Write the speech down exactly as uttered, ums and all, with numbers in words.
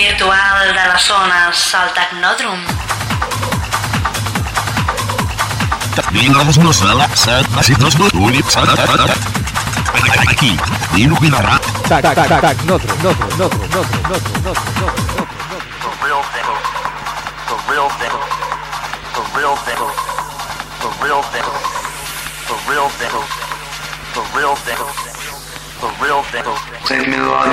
virtual de les zones al Tecnòdrom. Vingues no sala, set, bàsics no únics, aquí, il·luminarà. Tac, tac, tac, tac, Tecnòdrom, Nòdrom, Nòdrom, Nòdrom, Nòdrom, Nòdrom, Nòdrom. The real thing, the real thing, the real thing, the real thing, the real thing, the real thing, the real thing. Take me like